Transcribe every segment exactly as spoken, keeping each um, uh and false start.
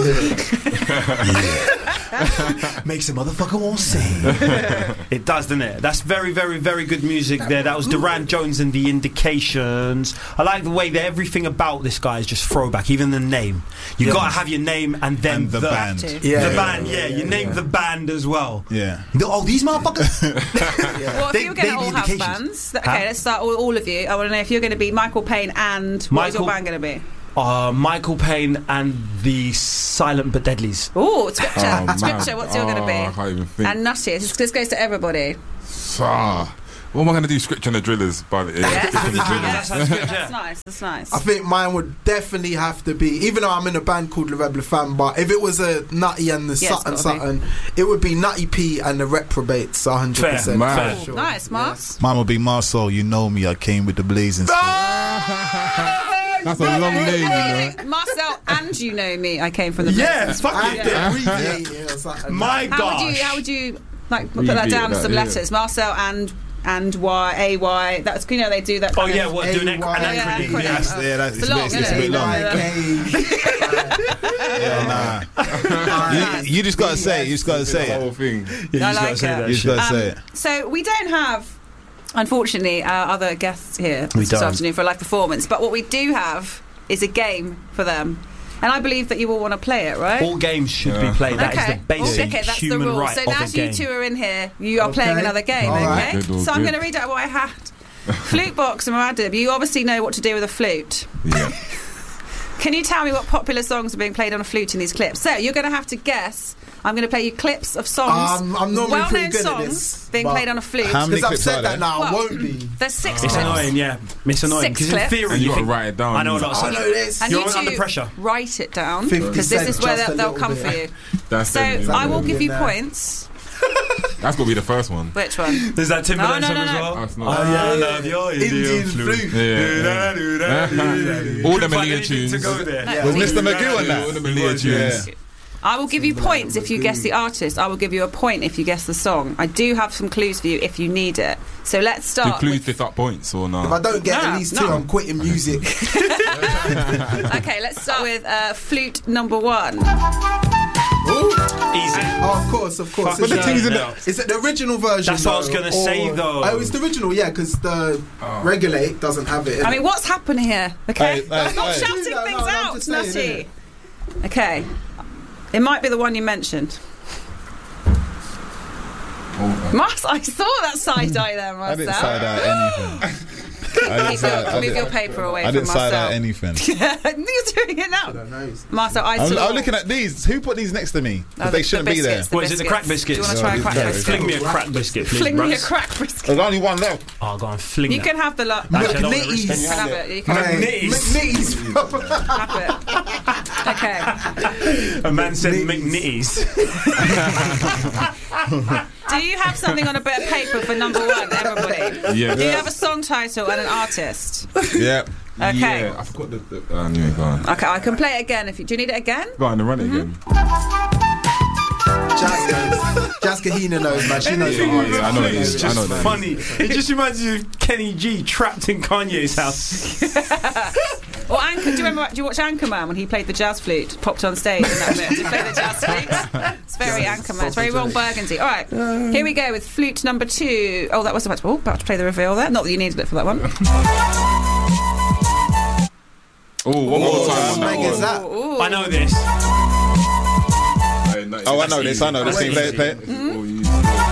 Makes a motherfucker want to sing. It does, doesn't it? That's very, very, very good music there. That was Duran Jones and the Indications. I like the way that everything about this guy is just throwback, even the name. You've Yeah. got to have your name and then And the the band. The Yeah. band, yeah. Yeah, You yeah, name yeah. the band as well. Yeah. Oh, these motherfuckers. Yeah. Well, if They- you were going they to be all have indications. bands, okay, Huh? let's start all, all of you. I want to know if you're going to be Michael Payne and what is your Michael- band going to be? Uh, Michael Payne and the Silent But Deadlies. Oh, Scripture. Oh, man. Scripture, what's your going to Oh, be? I can't even think. And Nutty. This, this goes to everybody. Ah, what am I going to do? Scripture and the Drillers. By the, Yes. Scripture and the Drillers. Yes. That's good, yeah. That's nice. That's nice. I think mine would definitely have to be, even though I'm in a band called Le Rebel Fam, but if it was a Nutty and the Yeah, it's Sutton gotta Sutton, it would be Nutty P and the Reprobates, one hundred percent. Fair, man. for sure. Nice, Mars. Mine will be Marcel. You know me. I came with the blazing. That's a long name, you know. Marcel and you know me. I came from the Yeah, Blazers. fuck I it. have to abbreviate it or something. My How would gosh. you? How would you like put that Abbreviate down as that, some yeah. letters? Marcel and and Y A Y. That's you know they do that. Oh, kind yeah, of- what, do an, ac- an Yeah, acronym? acronym. Yeah. That's, yeah, that's It's it's, a long, bit, it's a isn't bit it? long. Like, Yeah, nah. you, you just gotta say it. You just gotta The say whole it. thing. Yeah, I you just like gotta say it. that You just shit. gotta say Um, it. So we don't have, unfortunately, our other guests here We this don't. afternoon for a live performance. But what we do have is a game for them, and I believe that you all want to play it, right? All games should Yeah. be played. That is okay. the basic okay, that's human the rule. right So of now a as you game. two are in here, you are Okay. playing another game, All okay? right. Good, all so I'm good. going to read out what I had. Flute box and Muad'Dib, you obviously know what to do with a flute. Yeah. Can you tell me what popular songs are being played on a flute in these clips? So you're going to have to guess. I'm going to play you clips of songs, Um, I'm normally well-known pretty good at songs this, being but- played on a flute. How many Because I've clips said are that there? now, I Well, won't be. There's six It's clips. annoying, yeah. It's annoying Six because in clips. theory And you you got to think, write it down. I know a lot of I songs. know this. And You're you under two pressure. write it down fifty because this cent, is where just they'll, a they'll little come bit. for you. That's So definitely- I will That give you there. points. That's got to be the first one. Which one? There's that Timberland No, no, song no, as no. well. Oh, it's Oh, not. yeah, I yeah. love your Indian Indian flute. flute. Yeah. Do-da-do-da-do-da-do. All Couldn't them find Aaliyah anything to tunes. go there. No. Was we- Mister Magoo on All them that? Aaliyah Yeah. tunes. I will give you points if you guess the artist. I will give you a point if you guess the song. I do have some clues for you if you need it. So let's Do start. clues with- pick up points or If no? I don't get No, at least no. two, I'm quitting music. Okay, let's start with uh, flute number one. Ooh. Easy. Oh, of course, of course. Fuck Is it, yeah, is it no. the, is it the original version? That's what I was though, gonna say, or- though. Oh, it's the original, yeah, because the Regulate doesn't have it. in I mean, what's happened here? Okay, Hey, hey, not hey. shouting No, no, things no, I'm out, just saying, Nutty. Okay, it might be the one you mentioned. Mars, I saw that side eye there, I didn't Marcel. side out anything. I didn't Move side- your, I move didn't- your paper away I from didn't side out Marcel. anything. You're doing it now. I don't know. Marcel, I I'm, saw. I'm looking at these. Who put these next to me? 'Cause Oh, they the- shouldn't the be there. biscuits, the What is it, the crack biscuits? Do you want to try a No, crack no, biscuit? Fling me a crack biscuit, please, Fling me a bruv. crack biscuit. There's only one left. Oh, go on, fling You that. can have the lot. Actually, I don't wanna McNitties. risk You it. can have it. You can Hey, have McNitties. McNitties. it. Okay. A man said McNitties. Do you have something on a bit of paper for number one, everybody? Yeah. Do you have a song title and an artist? Yeah. Okay. Yeah, I forgot the. the oh, anyway, go on. Okay, I can play it again. If you do, you need it again? Go on and run it again. Jazz knows. Jazz Kahina knows, man. She knows. Anything what with yeah, I know a it flute is. is I just know that. funny. It just reminds you of Kenny G trapped in Kanye's house. Or Anchor? Do you remember? Do you watch Anchorman when he played the jazz flute? Popped on stage and that bit. He played the jazz flute. It's very Anchorman. It's very Ron Burgundy. All right, here we go with flute number two. Oh, that was about to, oh, about to play the reveal there. Not that you needed it for that one. Oh, one more time on What that meg is one. that? Ooh. I know this. Hey, no, Oh, I that's know this. I know this. That's Play it, easy. play it. Oh, you-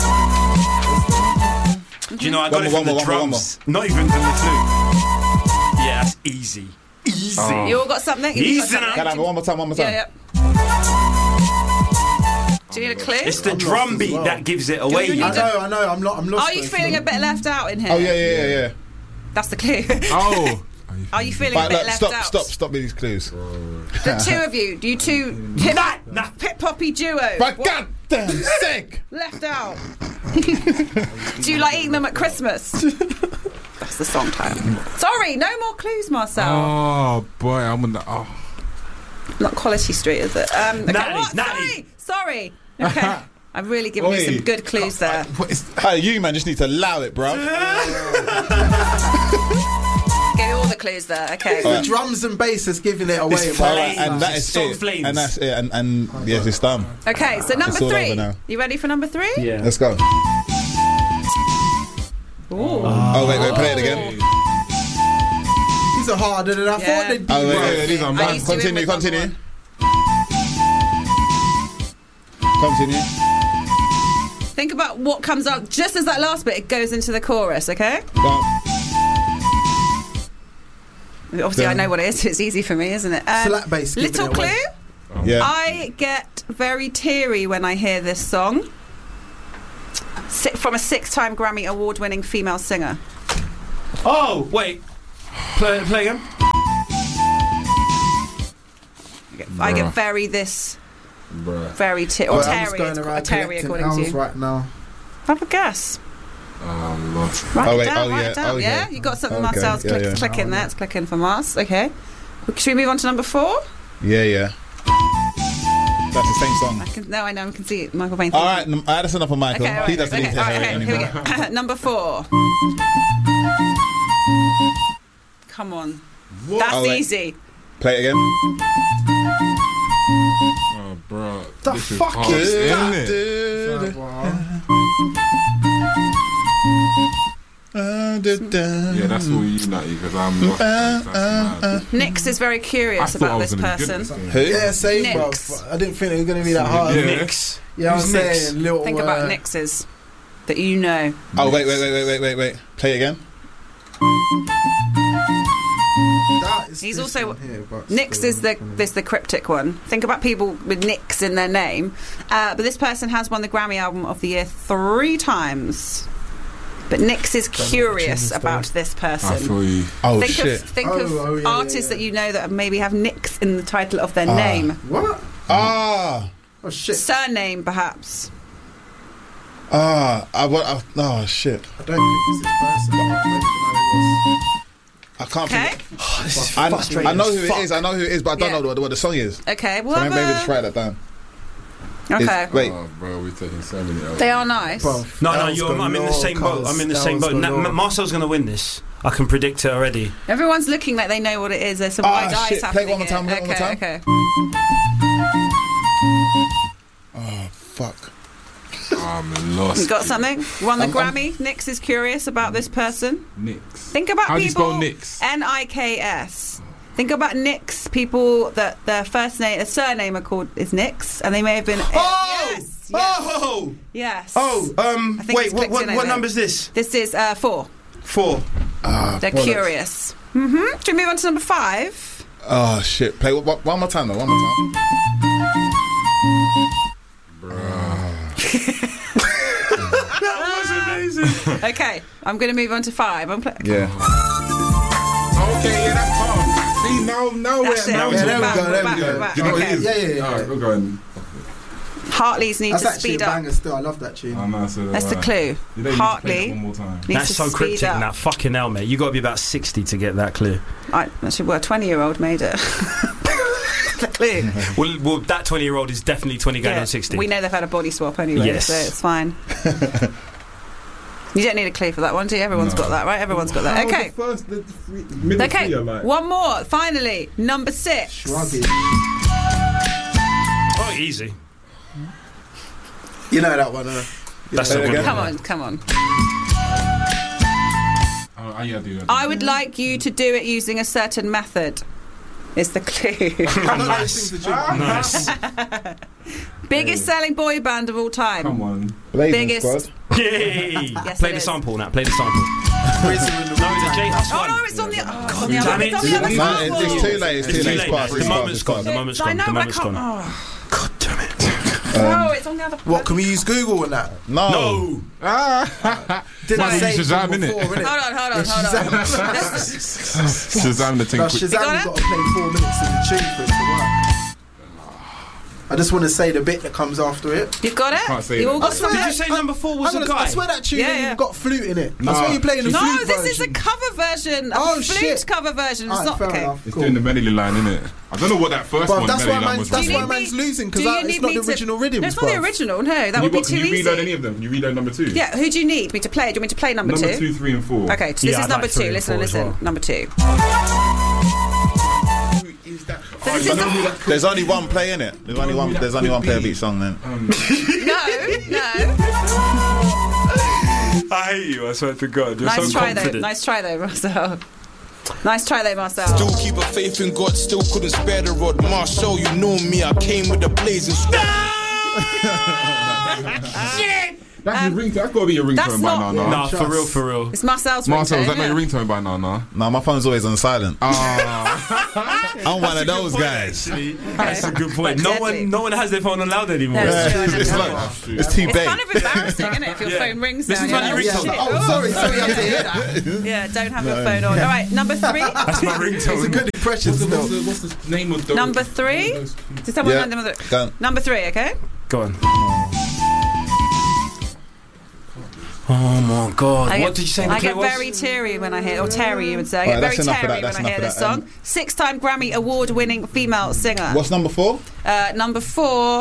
Do you know I One got more, it from the one more, one more, drums? Not even from the flute. Yeah, that's easy. Easy. Oh. You all got something? You got Easy something? now. Can I have it one more time? One more time. Yeah, yeah. Do you need a clue? It's the I'm drum lost as beat well. that gives it away. you you I need know. know, I know. I'm, lo- I'm lost. Are you though, feeling a still. bit left out in here? Oh yeah, yeah, yeah, yeah. That's the clue. Oh. Are you feeling a But bit look, left stop, out? stop, stop with these clues. The two of you, do you two hip, Nah, nah. hip poppy duo? But What? goddamn sick. Left out. Do you like eating them at Christmas? That's the song title. Sorry, no more clues, Marcel. Oh boy, I'm on the. Oh. Not Quality Street, is it? Um, okay, Natty, what? Natty. Sorry, sorry. Okay, I've really given you Oi. some good clues there. What is? Hey, you man, just need to allow it, bro. Give you all the clues there. Okay. The drums and bass is giving it away. It's man. flames. And that is Song it. Flames. And that's it. And, and yes, it's done. Okay, so number It's all three. over now. You ready for number three? Yeah. Let's go. Ooh. Oh, wait, wait, play it again. These are harder than I Yeah. thought they'd be. Oh, wait, bro. wait, wait, these are I mad. used to win Continue, with number continue. one. Continue. Think about what comes up just as that last bit. It goes into the chorus. Okay. Go. Obviously, Yeah. I know what it is. So it's easy for me, isn't it? Um, Slap bass, giving little it away. clue. Yeah. I get very teary when I hear this song. Si- from a six-time Grammy award-winning female singer. Oh, wait. Play, play again. I get Bruh. very this, Bruh. very te- or Well, I'm just teary, going it's- around teary collecting according to L's you. right now. Have a guess. Oh, Lord. Write Oh, it wait, down, oh, write yeah, it down. okay. Yeah, you got something, Okay, Marcel's yeah, click, yeah. clicking there. It's clicking from us. Okay. Should we move on to number four? Yeah, yeah. That's the same I song. can, no, I know. I can see it. Michael Bain. All right, n- uh, that's enough for Michael. Okay, all he right, doesn't okay, need to all hear right, it okay, here we anymore. go. Number four. Come on. That's Oh, wait. easy. Play it again. Oh, bro. The this fuck hard, is isn't that? it? Uh, da, da. Yeah, that's all you, Nutty, because I'm lost. Uh, That's uh, mad. Nix is very I curious thought I about was this gonna be good at person. this Who? game. Yeah, same, bro. Nicks. I didn't think it was going to be that hard. Yeah. Mix. Yeah, I'm Who's Nicks? saying little. Think uh, about Nixes that you know. Oh, wait, wait, wait, wait, wait, wait, wait. Play it again. that is He's this also- one here, but Nix still, is the I'm this the cryptic one. Think about people with Nix in their name. Uh, but this person has won the Grammy Album of the Year three times. But Nix is curious about this I person. feel you. Oh, think shit. of think Oh, of oh, yeah, yeah, artists yeah. that you know that maybe have Nix in the title of their Ah. name. What? Ah. Oh shit! Surname, perhaps. Ah. I, wa- I, oh, shit. I don't think it's this person. but I don't even know I can't Okay. think. Oh, this is I, frustrating I know as who fuck. it is. I know who it is, but I don't Yeah. know what, what the song is. Okay. So Well, maybe have just a- write that down. okay. Is- wait. Oh, bro, we're taking so many L's. They are nice. Bro, No, no, L's you're, I'm in the galore, same boat. colours, I'm in the L's same boat. Na- galore. M- Marcel's going to win this. I can predict it already. Everyone's looking like they know what it is. There's some Ah, wide eyes shit. Play happening it one more time, here. play it one more okay, time. okay. Oh, fuck. I'm lost. You got something? Won the I'm- I'm- Grammy. Nix is curious about this person. Nix. Think about How do you people. spell Nix? N I K S. Think about Nix. People that their first name, their surname are called is Nix, and they may have been. Oh! Yes. Yes. Oh! Yes. Oh, um, I think wait, it's what, clicked what, in, I what think. number is this? This is uh, four. Four. Ah, They're bollocks. curious. Mm-hmm. Should we move on to number five? Oh, shit. Play one, one more time, though. One more time. Okay, I'm going to move on to five. I'm pl- Yeah. Okay, yeah, that's calm. See, now, now we're That's it. now We're we're there we back, go, we're there we back, go. we're back. Do you know what Okay. it is? Yeah, yeah, yeah. Alright, we're going. Hartley's need That's to actually speed a up. banger still. I love that tune. Oh, no, so That's the right. clue. You don't need to play that Hartley one more time. needs That's to so speed cryptic, up. that fucking hell, mate. You got to be about sixty to get that clue. I, actually, well, a twenty-year-old made it. The clue. Well, well that twenty-year-old is definitely twenty going Yeah, on sixty. we know they've had a body swap anyway, Yes. so it's fine. You don't need a clue for that one, do you? Everyone's No. got that, right? Everyone's got that. How Okay. The first, the, the three, middle Okay, three are like. one more. Finally, number six. Shruggy. Oh, easy. You know that one, uh, That's Say a it good again. Come one. on, come on. Oh, I yeah, do. I would like you to do it using a certain method. Is the clue. I know those Nice. things are Nice. Biggest selling boy band of all time. Come on. Blazing Biggest- Squad. Yay! Yes, Play it the is. sample now. Play the sample. Prison in the No, it's a J Hus Oh one. no, it's on the. Oh, it's on the damn other. it. It's on the other No, side. it's, it's too late. It's, It's too too late. late. It's past. The It's past. moment's It's gone. past. The moment's I gone. know, The but I moment's can't. gone. Oh. God damn it. No, it's on the other. What, can we use Google on that? No. No. Didn't Might say be it Shazam, before, innit? innit? Hold on, hold on, hold on. Shazam the thing. No, quick. Shazam, got you've it? got to play four minutes of the tune for it to work. I just want to say the bit that comes after it. You've got it? Can't say You that. all got I swear something? Did you say number four was Hang a on, guy? I swear that tune Yeah, yeah. you've got flute in it. Nah. I swear you're playing a No, flute this version. is a cover version. A Oh, flute shit. cover version. It's Alright, not fair okay. enough. It's Cool. doing the melody line, innit? I don't know what that first But one that's melody why line man's, was. that's Do you why need man's me- losing do because you it's need not me the to- original rhythm. No, it's not the original. No, that Can you, would be what, too can you reload easy. any of them? Can you reload number two? Yeah, who do you need me to play? Do you want me to play number, Number two? two, three, and four. Okay, so this Yeah, is I'd number like three two. and Listen, four as listen. well. Number two. Who is that? So Oh, this I is know the- who that could There's only be. one play in it. There's only Who one. that There's only could one play of be. each song. Then Um, No, no. I hate you, I swear to God. You're Nice so try confident. though. Nice try though, Marcel. Nice try though, Marcel. Still keep a faith in God, still couldn't spare the rod. Marshall, you know me, I came with the blazing squad. That's Um, your ringtone. That's got to be your ringtone that's by not- now, nah. Nah, for real, for real. It's Marcel's Marcel, ringtone, is that not isn't your it? ringtone by now, nah? no, my phone's always on silent. Ah. I'm one of those guys. Actually, that's a good point. But No deadly. one, no one has their phone on loud anymore. No, it's Yeah, true, I it's, don't it's know. like it's too It's big. kind of embarrassing, isn't it, if your Yeah. phone rings This now? is you're my like, ringtone. shit, Oh, sorry, sorry, I had to hear that. Yeah, don't have your phone on. All right, number three. That's my It's a ringtone. good impression What's the, still. what's, the, what's the name of the Number three? Did someone Yeah. hand them the Go on. number three? Okay. Go on. Oh my God! I What get, did you say? The I play get was? very teary when I hear, or Terry, you would say. I Right, get that's very enough of teary that, that's when I hear enough this of song. that. Six-time Grammy award-winning female singer. What's number four? Uh, number four.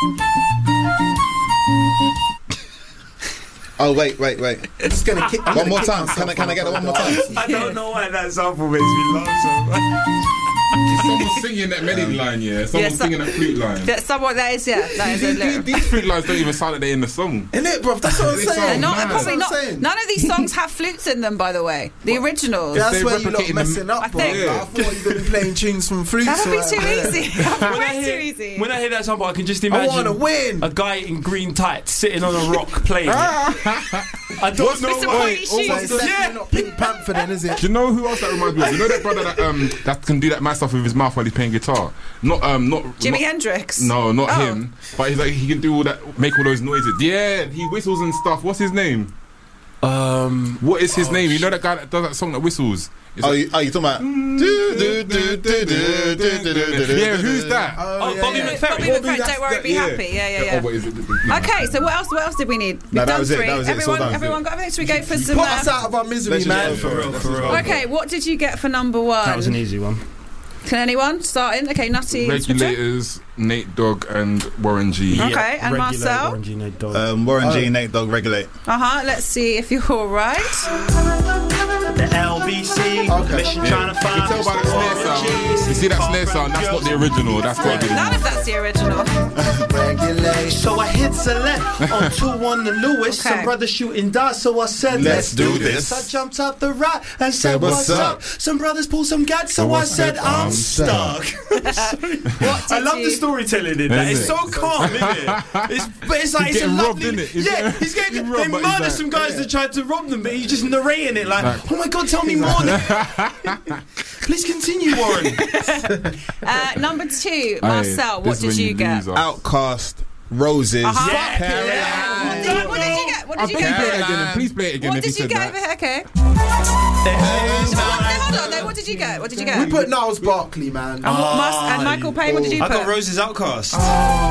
Oh wait, wait, wait. I'm just gonna kick. I'm One gonna more kick time. myself Can I? Can I get it one more after time? I don't know why that sample makes me laugh so much. Someone singing that melody line, yeah. Someone Yeah, so- singing that flute line. That somewhat that is yeah. That is a These, little. these, these flute lines don't even sound like they're in the song. In it, bro. That's what I'm They saying. sound They're not, mad. probably That's not. what I'm saying. None of these songs have flutes in them, by the way. The originals. Yeah, that's They're where you lot replicating messing them- up, I bro. think- Like, I thought you were gonna be playing tunes from flutes. That would or be too whatever. easy. That would When I be too hear, easy. when I hear that sample, I can just I imagine want to win. a guy in green tights sitting on a rock playing it. I don't know Mister why. Pointy So Shoes. it's definitely Yeah. not Pink Panther then, is it? Do you know who else that reminds me of? You know that brother that um that can do that mad stuff with his mouth while he's playing guitar? Not um not Jimi not, Hendrix. No, not Oh. him. But he's like he can do all that, make all those noises. Yeah, he whistles and stuff. What's his name? Um, What is his name? You know that guy that does that song that whistles? It's Oh, like- you, oh, you talking about? Do, do, do, do, do, do, do, do, do, yeah, who's that? oh, yeah, Bobby yeah. McFerrin. Bobby Bobby, McFerrin, that's don't worry, that- be yeah. happy. Yeah, yeah, Oh, yeah. what is it? No. Okay, so what else? What else did we need? We've No, that done was it, three. that was it, it's all Everyone, done. everyone got everything. Should we go for some? Put Uh, us out of our misery, Let's man. just for real, for real. okay, what did you get for number one? That was an easy one. Can anyone start in? Okay, Nutty. and Switcher. Regulators, Nate Dogg, and Warren G. Okay, and Regulate, Marcel? Warren G, Nate Dogg. Um, Warren G, Oh. Nate Dogg, Regulate. Uh huh. Let's see if you're all right. The L B C mission Yeah. trying to You find. can tell by the snare sound. You see that snare sound? That's not the original. That's got to be None the. of that's the original. So I hit select on two one the Lewis. Okay. Some brothers shooting darts, so I said, Let's do this. I jumped out the right and said, what's what's up? up? Some brothers pull some gats, so I said, I'm stuck. What I did love you? the storytelling in that. Isn't It's it? so calm, isn't it? It's, but it's like, He's it's a getting robbed, lovely. isn't it? He's Yeah, getting- he's getting. getting They robbed, but he's murdered like- some guys that tried to rob them, but he's just narrating it like, oh my god, tell me more. Please continue, Warren. Uh, number two, Marcel. Hey, What this is did when you get? lose us. Outcast, Roses, Uh-huh. Yeah. Carry Yeah. On. What did, what did you get? What I did you beg you play it get? again. Please play it again What if you did you said get that. over here? Okay. Hold on, no, what did you get? What did you We get? put Niles Barkley, man. And, what, Mus- and Michael Payne, what did you I put? got Rose's Outcast.